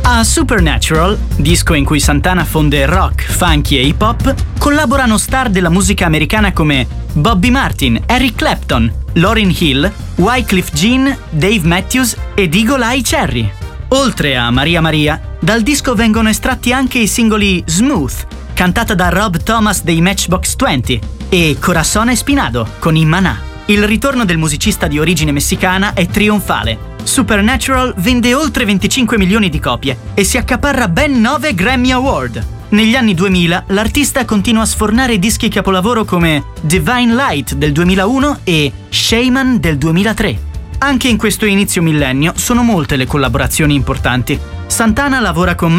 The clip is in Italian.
A Supernatural, disco in cui Santana fonde rock, funky e hip hop, collaborano star della musica americana come Bobby Martin, Eric Clapton, Lauryn Hill, Wyclef Jean, Dave Matthews ed Eagle Eye Cherry. Oltre a Maria Maria, dal disco vengono estratti anche i singoli Smooth, cantata da Rob Thomas dei Matchbox 20, e Corazón Espinado con Maná. Il ritorno del musicista di origine messicana è trionfale. Supernatural vende oltre 25 milioni di copie e si accaparra ben 9 Grammy Award. Negli anni 2000 l'artista continua a sfornare dischi capolavoro come Divine Light del 2001 e Shaman del 2003. Anche in questo inizio millennio sono molte le collaborazioni importanti. Santana lavora con